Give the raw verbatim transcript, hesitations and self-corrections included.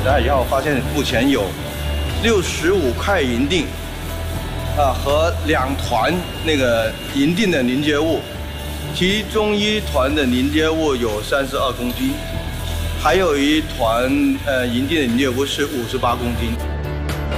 查以后，发现目前有六十五块银锭，啊和两团那个银锭的凝结物，其中一团的凝结物有三十二公斤，还有一团呃银锭的凝结物是五十八公斤。